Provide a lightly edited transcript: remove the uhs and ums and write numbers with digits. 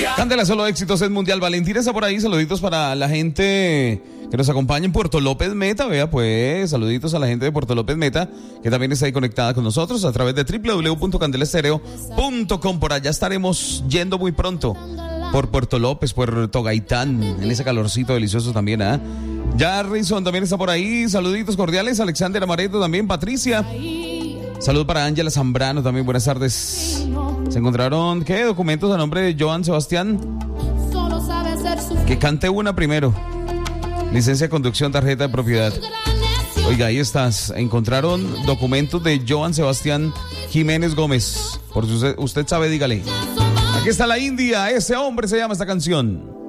Candela, solo éxitos en Mundial. Valentina está por ahí. Saluditos para la gente que nos acompaña en Puerto López Meta. Vea pues, saluditos a la gente de Puerto López Meta, que también está ahí conectada con nosotros a través de www.candelaestereo.com. Por allá estaremos yendo muy pronto por Puerto López, Puerto Gaitán, en ese calorcito delicioso también, ¿ah? Jarrison también está por ahí. Saluditos cordiales. Alexander Amareto también. Patricia. Salud para Ángela Zambrano también. Buenas tardes. Se encontraron, ¿qué? Documentos a nombre de Joan Sebastián. Que cante una primero. Licencia de conducción, tarjeta de propiedad. Oiga, ahí estás. Encontraron documentos de Joan Sebastián Jiménez Gómez. Por si usted sabe, dígale. Aquí está la India. Ese hombre se llama esta canción.